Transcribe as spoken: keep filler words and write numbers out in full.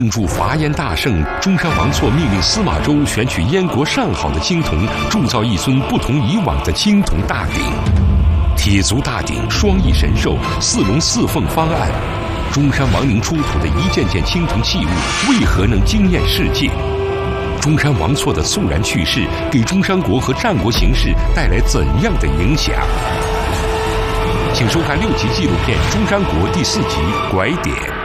庆祝伐燕大胜，中山王错命令司马周选取燕国上好的青铜，铸造一尊不同以往的青铜大鼎。铁足大鼎、双翼神兽、四龙四凤方案，中山王陵出土的一件件青铜器物，为何能惊艳世界？中山王错的肃然去世，给中山国和战国形势带来怎样的影响？请收看六集纪录片《中山国》第四集《拐点》。